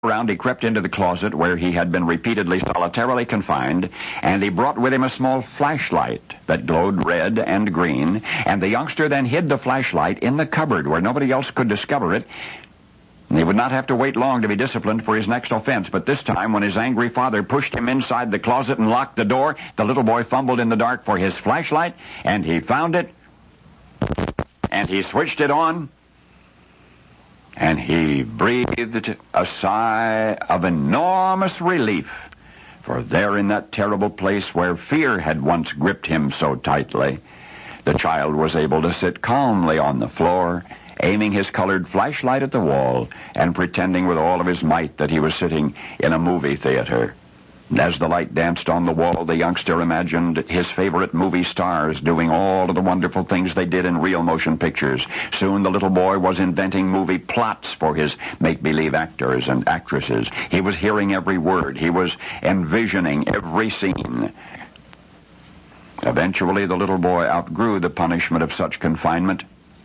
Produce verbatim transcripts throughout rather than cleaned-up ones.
around, he crept into the closet where he had been repeatedly solitarily confined, and he brought with him a small flashlight that glowed red and green, and the youngster then hid the flashlight in the cupboard where nobody else could discover it. He would not have to wait long to be disciplined for his next offense, but this time, when his angry father pushed him inside the closet and locked the door, the little boy fumbled in the dark for his flashlight, and he found it, and he switched it on, and he breathed a sigh of enormous relief, for there in that terrible place where fear had once gripped him so tightly, the child was able to sit calmly on the floor, aiming his colored flashlight at the wall and pretending with all of his might that he was sitting in a movie theater. And as the light danced on the wall, the youngster imagined his favorite movie stars doing all of the wonderful things they did in real motion pictures. Soon the little boy was inventing movie plots for his make-believe actors and actresses. He was hearing every word. He was envisioning every scene. Eventually, the little boy outgrew the punishment of such confinement,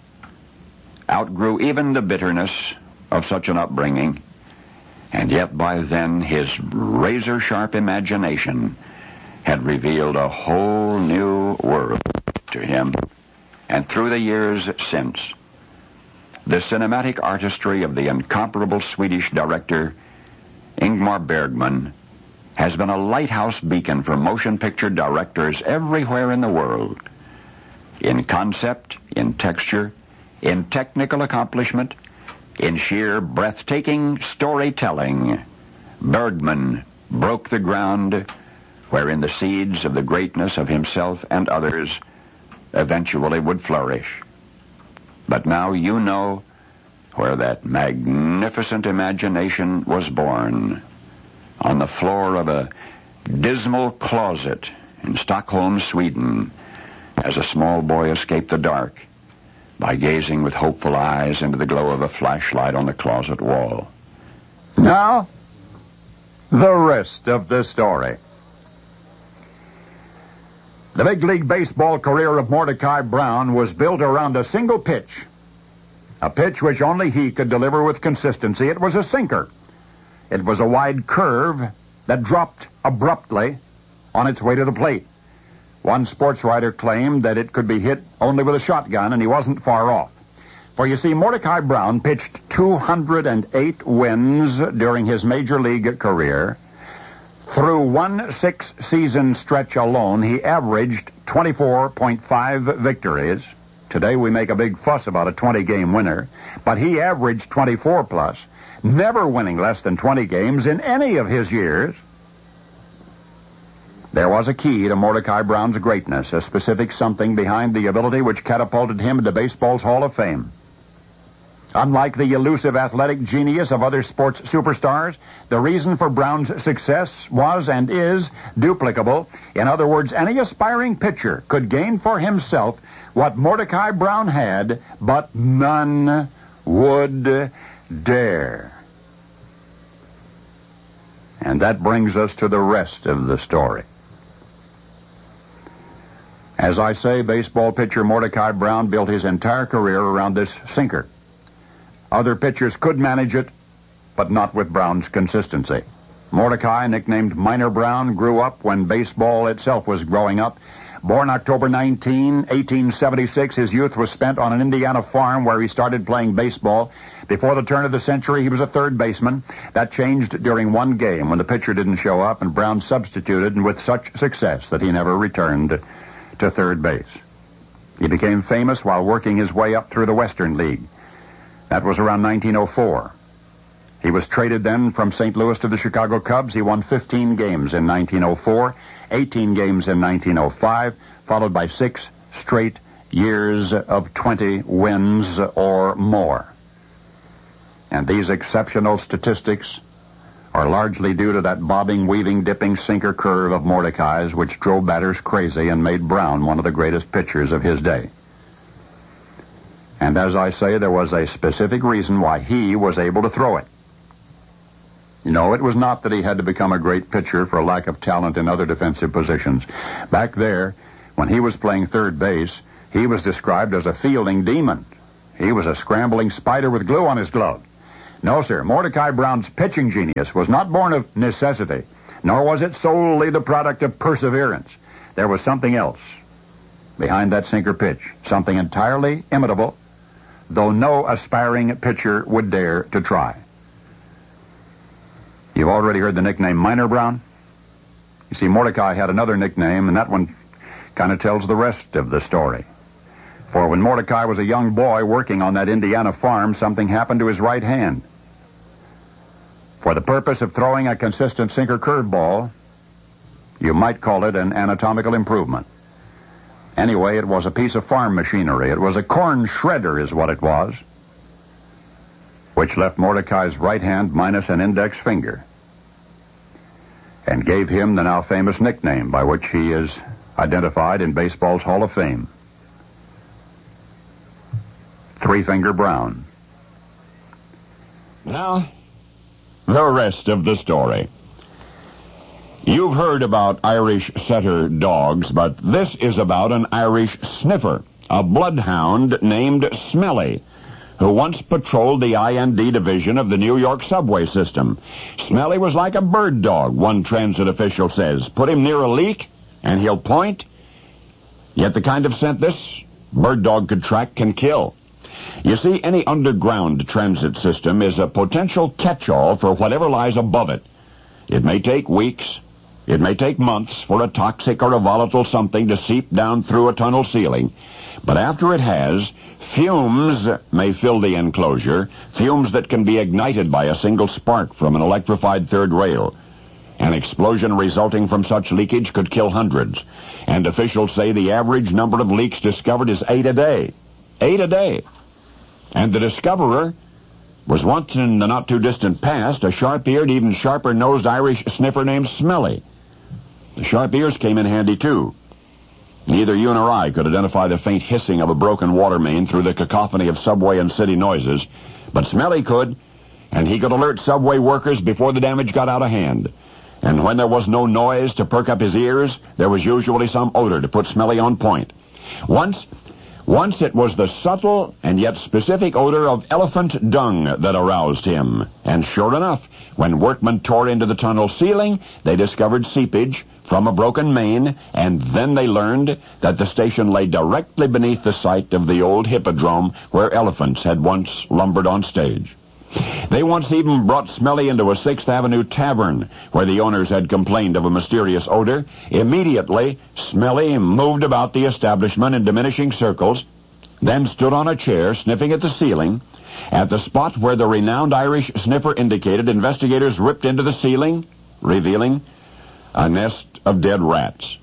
outgrew even the bitterness of such an upbringing, and yet by then his razor-sharp imagination had revealed a whole new world to him. And through the years since, the cinematic artistry of the incomparable Swedish director Ingmar Bergman has been a lighthouse beacon for motion picture directors everywhere in the world. In concept, in texture, in technical accomplishment, in sheer breathtaking storytelling, Bergman broke the ground wherein the seeds of the greatness of himself and others eventually would flourish. But now you know where that magnificent imagination was born. On the floor of a dismal closet in Stockholm, Sweden, as a small boy escaped the dark by gazing with hopeful eyes into the glow of a flashlight on the closet wall. Now, the rest of the story. The big league baseball career of Mordecai Brown was built around a single pitch. A pitch which only he could deliver with consistency. It was a sinker. It was a wide curve that dropped abruptly on its way to the plate. One sports writer claimed that it could be hit only with a shotgun, and he wasn't far off. For you see, Mordecai Brown pitched two hundred eight wins during his major league career. Through one six-season stretch alone, he averaged twenty-four point five victories. Today we make a big fuss about a twenty-game winner, but he averaged twenty-four plus, never winning less than twenty games in any of his years. There was a key to Mordecai Brown's greatness, a specific something behind the ability which catapulted him into baseball's Hall of Fame. Unlike the elusive athletic genius of other sports superstars, the reason for Brown's success was and is duplicable. In other words, any aspiring pitcher could gain for himself what Mordecai Brown had, but none would dare. And that brings us to the rest of the story. As I say, baseball pitcher Mordecai Brown built his entire career around this sinker. Other pitchers could manage it, but not with Brown's consistency. Mordecai, nicknamed Miner Brown, grew up when baseball itself was growing up. Born October nineteenth, eighteen seventy-six, his youth was spent on an Indiana farm where he started playing baseball. Before the turn of the century, he was a third baseman. That changed during one game when the pitcher didn't show up, and Brown substituted, and with such success that he never returned to third base. He became famous while working his way up through the Western League. That was around nineteen oh four. He was traded then from Saint Louis to the Chicago Cubs. He won fifteen games in nineteen oh four, eighteen games in nineteen oh five, followed by six straight years of twenty wins or more. And these exceptional statistics are largely due to that bobbing, weaving, dipping sinker curve of Mordecai's, which drove batters crazy and made Brown one of the greatest pitchers of his day. And as I say, there was a specific reason why he was able to throw it. No, it was not that he had to become a great pitcher for lack of talent in other defensive positions. Back there, when he was playing third base, he was described as a fielding demon. He was a scrambling spider with glue on his glove. No, sir. Mordecai Brown's pitching genius was not born of necessity, nor was it solely the product of perseverance. There was something else behind that sinker pitch, something entirely imitable, though no aspiring pitcher would dare to try. You've already heard the nickname Miner Brown. You see, Mordecai had another nickname, and that one kind of tells the rest of the story. For when Mordecai was a young boy working on that Indiana farm, something happened to his right hand. For the purpose of throwing a consistent sinker curveball, you might call it an anatomical improvement. Anyway, it was a piece of farm machinery. It was a corn shredder is what it was, which left Mordecai's right hand minus an index finger and gave him the now famous nickname by which he is identified in baseball's Hall of Fame, Three-Finger Brown. Now, the rest of the story. You've heard about Irish setter dogs, but this is about an Irish sniffer, a bloodhound named Smelly, who once patrolled the I and D division of the New York subway system. Smelly was like a bird dog, one transit official says. Put him near a leak, and he'll point. Yet the kind of scent this bird dog could track can kill. You see, any underground transit system is a potential catch-all for whatever lies above it. It may take weeks, it may take months for a toxic or a volatile something to seep down through a tunnel ceiling, but after it has, fumes may fill the enclosure, fumes that can be ignited by a single spark from an electrified third rail. An explosion resulting from such leakage could kill hundreds, and officials say the average number of leaks discovered is eight a day. Eight a day. And the discoverer was once in the not-too-distant past a sharp-eared, even sharper-nosed Irish sniffer named Smelly. The sharp ears came in handy, too. Neither you nor I could identify the faint hissing of a broken water main through the cacophony of subway and city noises, but Smelly could, and he could alert subway workers before the damage got out of hand. And when there was no noise to perk up his ears, there was usually some odor to put Smelly on point. Once... Once it was the subtle and yet specific odor of elephant dung that aroused him. And sure enough, when workmen tore into the tunnel ceiling, they discovered seepage from a broken main, and then they learned that the station lay directly beneath the site of the old hippodrome where elephants had once lumbered on stage. They once even brought Smelly into a Sixth Avenue tavern where the owners had complained of a mysterious odor. Immediately, Smelly moved about the establishment in diminishing circles, then stood on a chair sniffing at the ceiling. At the spot where the renowned Irish sniffer indicated, investigators ripped into the ceiling, revealing a nest of dead rats.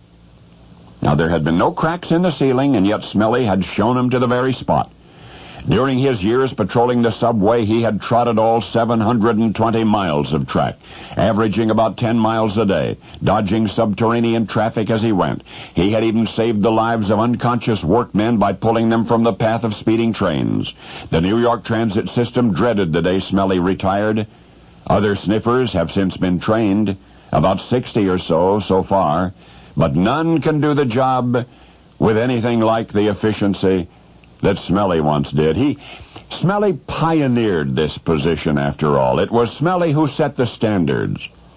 Now, there had been no cracks in the ceiling, and yet Smelly had shown them to the very spot. During his years patrolling the subway, he had trotted all seven hundred twenty miles of track, averaging about ten miles a day, dodging subterranean traffic as he went. He had even saved the lives of unconscious workmen by pulling them from the path of speeding trains. The New York transit system dreaded the day Smelly retired. Other sniffers have since been trained, about sixty or so so far, but none can do the job with anything like the efficiency that Smelly once did. He, Smelly pioneered this position, after all. It was Smelly who set the standards.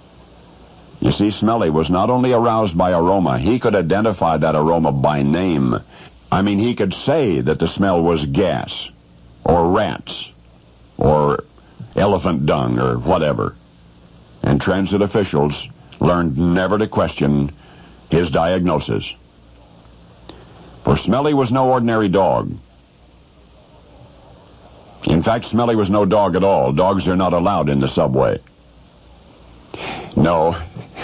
You see, Smelly was not only aroused by aroma, he could identify that aroma by name. I mean, he could say that the smell was gas, or rats, or elephant dung, or whatever. And transit officials learned never to question his diagnosis. For Smelly was no ordinary dog. In fact, Smelly was no dog at all. Dogs are not allowed in the subway. No.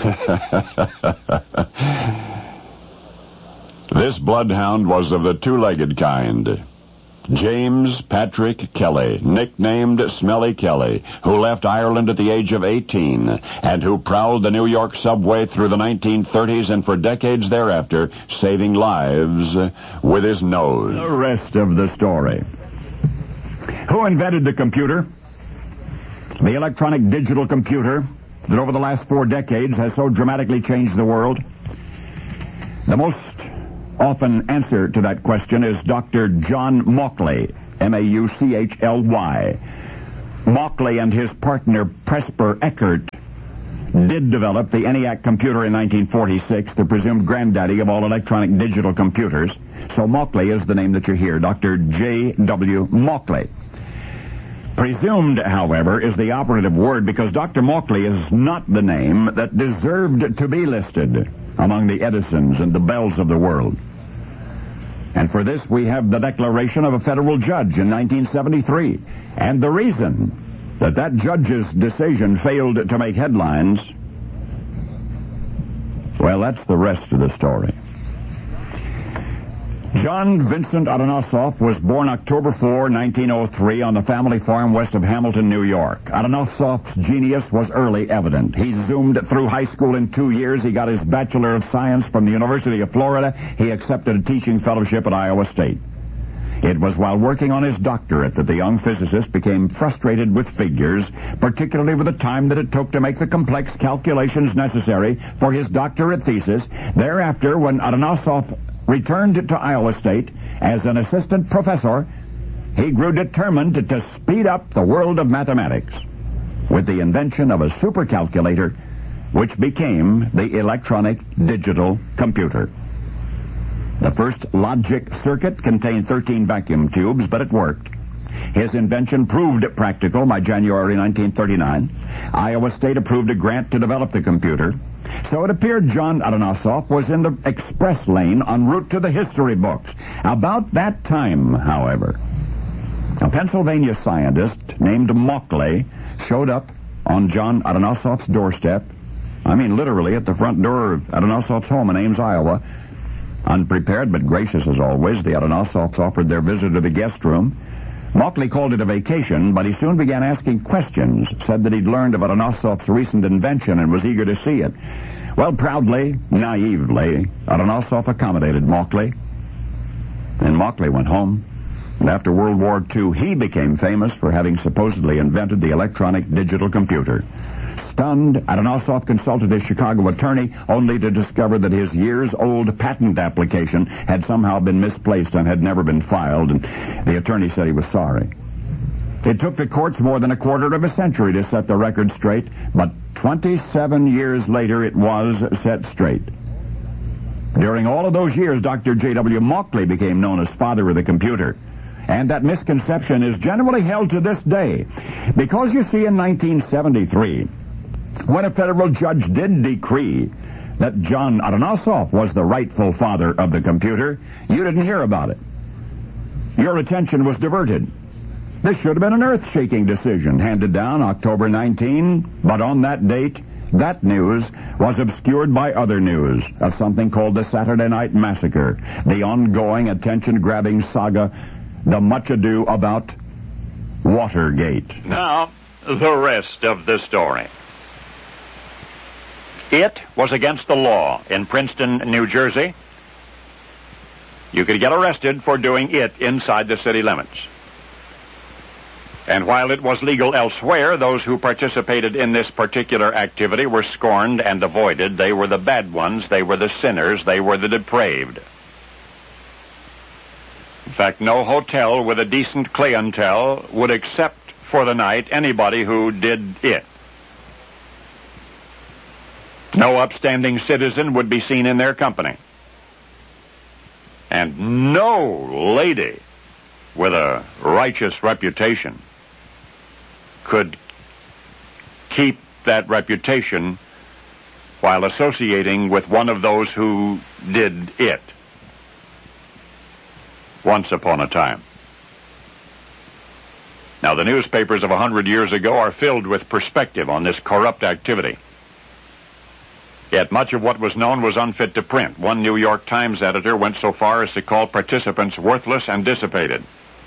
This bloodhound was of the two-legged kind. James Patrick Kelly, nicknamed Smelly Kelly, who left Ireland at the age of eighteen, and who prowled the New York subway through the nineteen thirties and for decades thereafter, saving lives with his nose. The rest of the story. Who invented the computer? The electronic digital computer that over the last four decades has so dramatically changed the world? The most often answer to that question is Doctor John Mauchly, M A U C H L Y. Mauchly and his partner Presper Eckert did develop the ENIAC computer in nineteen forty-six, the presumed granddaddy of all electronic digital computers. So Mauchly is the name that you hear, Doctor J W Mauchly. Presumed, however, is the operative word because Doctor Mauchly is not the name that deserved to be listed among the Edisons and the Bells of the world. And for this, we have the declaration of a federal judge in nineteen seventy-three. And the reason that that judge's decision failed to make headlines, well, that's the rest of the story. John Vincent Adonosoff was born October fourth, nineteen oh three, on the family farm west of Hamilton, New York. Adonosoff's genius was early evident. He zoomed through high school in two years. He got his Bachelor of Science from the University of Florida. He accepted a teaching fellowship at Iowa State. It was while working on his doctorate that the young physicist became frustrated with figures, particularly with the time that it took to make the complex calculations necessary for his doctorate thesis. Thereafter, when Adonosoff returned to Iowa State as an assistant professor, he grew determined to, to speed up the world of mathematics with the invention of a supercalculator, which became the electronic digital computer. The first logic circuit contained thirteen vacuum tubes, but it worked. His invention proved practical by January nineteen thirty-nine. Iowa State approved a grant to develop the computer. So it appeared John Adonosoff was in the express lane en route to the history books. About that time, however, a Pennsylvania scientist named Mauchly showed up on John Adonosoff's doorstep. I mean, literally at the front door of Adonosoff's home in Ames, Iowa. Unprepared but gracious as always, the Adonosoffs offered their visitor the guest room. Mauchly called it a vacation, but he soon began asking questions, said that he'd learned of Adonosoff's recent invention and was eager to see it. Well, proudly, naively, Adonosoff accommodated Mauchly. Then Mauchly went home, and after World War Two, he became famous for having supposedly invented the electronic digital computer. Stunned, Adonosoff consulted his Chicago attorney, only to discover that his years-old patent application had somehow been misplaced and had never been filed, and the attorney said he was sorry. It took the courts more than a quarter of a century to set the record straight, but twenty-seven years later it was set straight. During all of those years, Doctor J W Mauchly became known as father of the computer. And that misconception is generally held to this day. Because, you see, in nineteen seventy-three, when a federal judge did decree that John Adonosoff was the rightful father of the computer, you didn't hear about it. Your attention was diverted. This should have been an earth-shaking decision handed down October nineteenth, but on that date, that news was obscured by other news of something called the Saturday Night Massacre, the ongoing attention-grabbing saga, the much ado about Watergate. Now, the rest of the story. It was against the law in Princeton, New Jersey. You could get arrested for doing it inside the city limits. And while it was legal elsewhere, those who participated in this particular activity were scorned and avoided. They were the bad ones. They were the sinners. They were the depraved. In fact, no hotel with a decent clientele would accept for the night anybody who did it. No upstanding citizen would be seen in their company. And no lady with a righteous reputation could keep that reputation while associating with one of those who did it once upon a time. Now, the newspapers of a hundred years ago are filled with perspective on this corrupt activity. Yet much of what was known was unfit to print. One New York Times editor went so far as to call participants worthless and dissipated.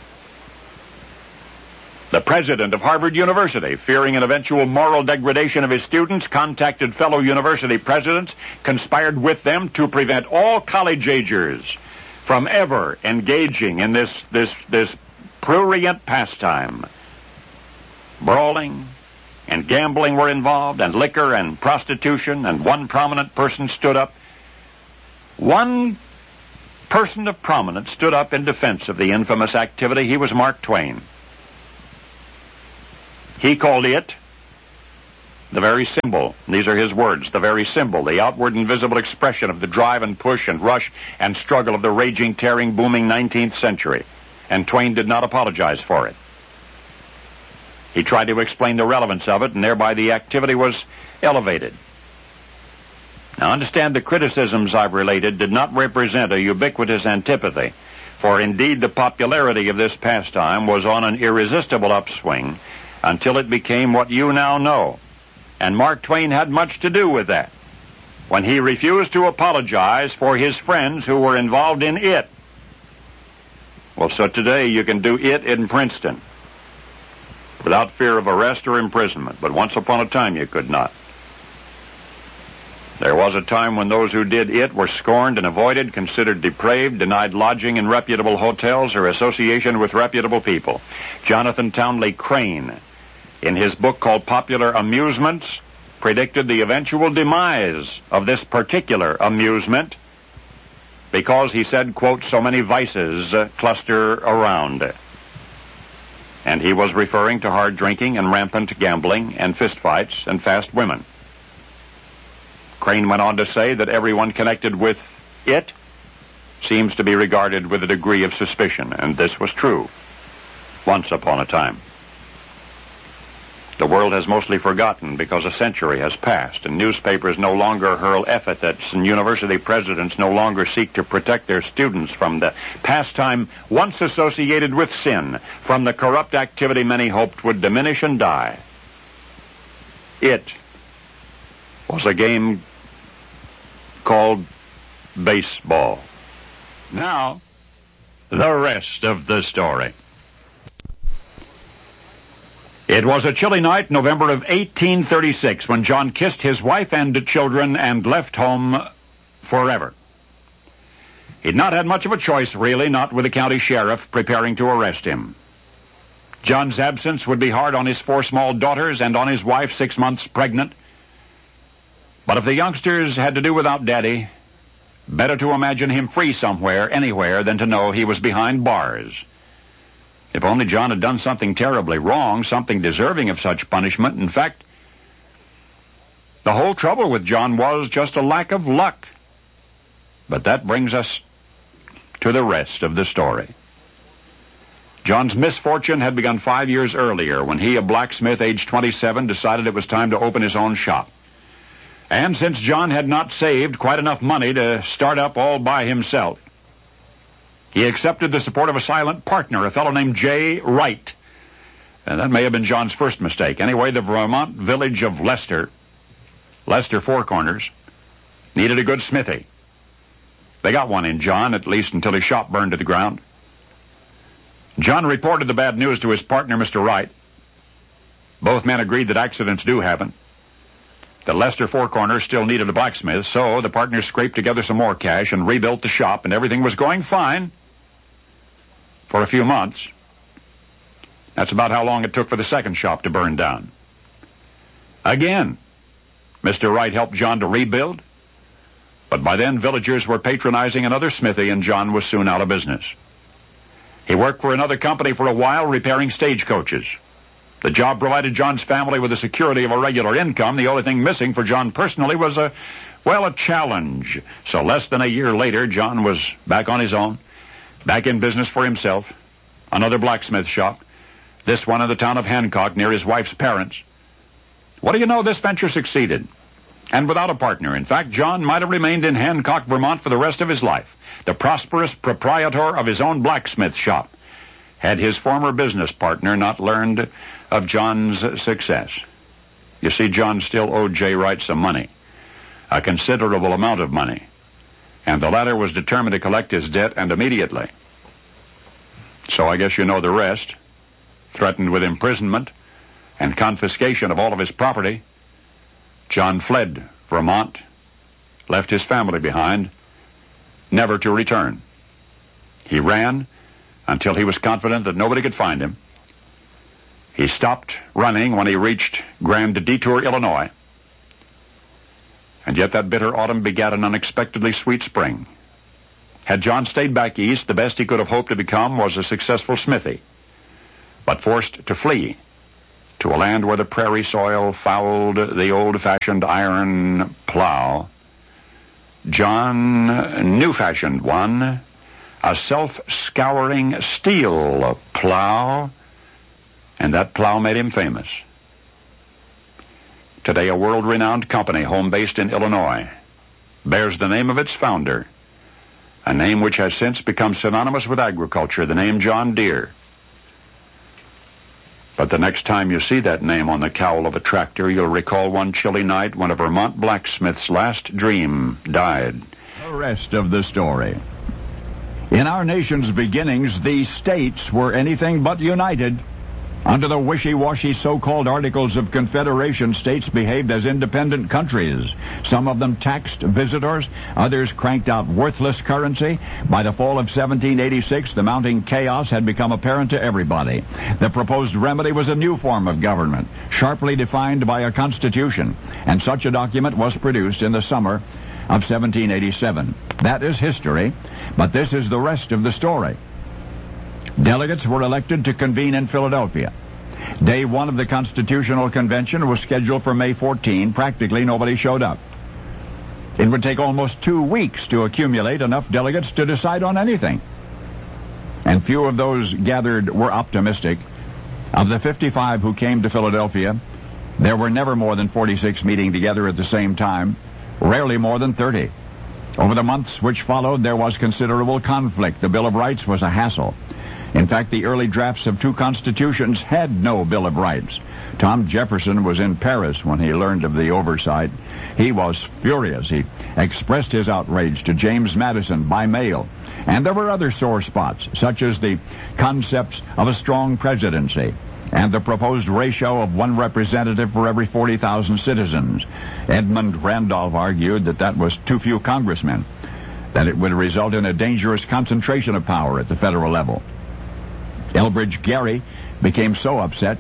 The president of Harvard University, fearing an eventual moral degradation of his students, contacted fellow university presidents, conspired with them to prevent all college-agers from ever engaging in this, this, this prurient pastime. Brawling and gambling were involved, and liquor and prostitution, and one prominent person stood up. One person of prominence stood up in defense of the infamous activity. He was Mark Twain. He called it the very symbol. These are his words, the very symbol, the outward and visible expression of the drive and push and rush and struggle of the raging, tearing, booming nineteenth century. And Twain did not apologize for it. He tried to explain the relevance of it, and thereby the activity was elevated. Now understand, the criticisms I've related did not represent a ubiquitous antipathy, for indeed the popularity of this pastime was on an irresistible upswing until it became what you now know. And Mark Twain had much to do with that, when he refused to apologize for his friends who were involved in it. Well, so today you can do it in Princeton without fear of arrest or imprisonment, but once upon a time you could not. There was a time when those who did it were scorned and avoided, considered depraved, denied lodging in reputable hotels or association with reputable people. Jonathan Townley Crane, in his book called Popular Amusements, predicted the eventual demise of this particular amusement because, he said, quote, so many vices uh, cluster around. And he was referring to hard drinking and rampant gambling and fistfights and fast women. Crane went on to say that everyone connected with it seems to be regarded with a degree of suspicion, and this was true once upon a time. The world has mostly forgotten because a century has passed, and newspapers no longer hurl epithets, and university presidents no longer seek to protect their students from the pastime once associated with sin, from the corrupt activity many hoped would diminish and die. It was a game called baseball. Now, the rest of the story. It was a chilly night, November of eighteen thirty-six, when John kissed his wife and children and left home forever. He'd not had much of a choice, really, not with the county sheriff preparing to arrest him. John's absence would be hard on his four small daughters and on his wife, six months pregnant. But if the youngsters had to do without Daddy, better to imagine him free somewhere, anywhere, than to know he was behind bars. If only John had done something terribly wrong, something deserving of such punishment. In fact, the whole trouble with John was just a lack of luck. But that brings us to the rest of the story. John's misfortune had begun five years earlier when he, a blacksmith aged twenty-seven, decided it was time to open his own shop. And since John had not saved quite enough money to start up all by himself, he accepted the support of a silent partner, a fellow named Jay Wright. And that may have been John's first mistake. Anyway, the Vermont village of Lester, Lester Four Corners, needed a good smithy. They got one in John, at least until his shop burned to the ground. John reported the bad news to his partner, Mister Wright. Both men agreed that accidents do happen. The Lester Four Corners still needed a blacksmith, so the partners scraped together some more cash and rebuilt the shop, and everything was going fine for a few months. That's about how long it took for the second shop to burn down. Again, Mister Wright helped John to rebuild, but by then villagers were patronizing another smithy, and John was soon out of business. He worked for another company for a while, repairing stagecoaches. The job provided John's family with the security of a regular income. The only thing missing for John personally was a, well, a challenge. So less than a year later, John was back on his own, back in business for himself, another blacksmith shop, this one in the town of Hancock near his wife's parents. What do you know, this venture succeeded, and without a partner. In fact, John might have remained in Hancock, Vermont for the rest of his life, the prosperous proprietor of his own blacksmith shop, had his former business partner not learned of John's success. You see, John still owed Jay Wright some money, a considerable amount of money, and the latter was determined to collect his debt, and immediately. So I guess you know the rest. Threatened with imprisonment and confiscation of all of his property, John fled Vermont, left his family behind, never to return. He ran until he was confident that nobody could find him. He stopped running when he reached Grand Detour, Illinois. And yet that bitter autumn begat an unexpectedly sweet spring. Had John stayed back east, the best he could have hoped to become was a successful smithy. But forced to flee, to a land where the prairie soil fouled the old-fashioned iron plow, John new-fashioned one, a self-scouring steel plow, and that plow made him famous. Today, a world-renowned company, home-based in Illinois, bears the name of its founder, a name which has since become synonymous with agriculture, the name John Deere. But the next time you see that name on the cowl of a tractor, you'll recall one chilly night when a Vermont blacksmith's last dream died. The rest of the story. In our nation's beginnings, these states were anything but united. Under the wishy-washy so-called Articles of Confederation, states behaved as independent countries. Some of them taxed visitors, others cranked out worthless currency. By the fall of seventeen eighty-six, the mounting chaos had become apparent to everybody. The proposed remedy was a new form of government, sharply defined by a constitution, and such a document was produced in the summer of seventeen eighty-seven. That is history, but this is the rest of the story. Delegates were elected to convene in Philadelphia. Day one of the Constitutional Convention was scheduled for May fourteenth. Practically nobody showed up. It would take almost two weeks to accumulate enough delegates to decide on anything. And few of those gathered were optimistic. Of the fifty-five who came to Philadelphia, there were never more than forty-six meeting together at the same time, rarely more than thirty. Over the months which followed, there was considerable conflict. The Bill of Rights was a hassle. In fact, the early drafts of two constitutions had no Bill of Rights. Tom Jefferson was in Paris when he learned of the oversight. He was furious. He expressed his outrage to James Madison by mail. And there were other sore spots, such as the concepts of a strong presidency and the proposed ratio of one representative for every forty thousand citizens. Edmund Randolph argued that that was too few congressmen, that it would result in a dangerous concentration of power at the federal level. Elbridge Gerry became so upset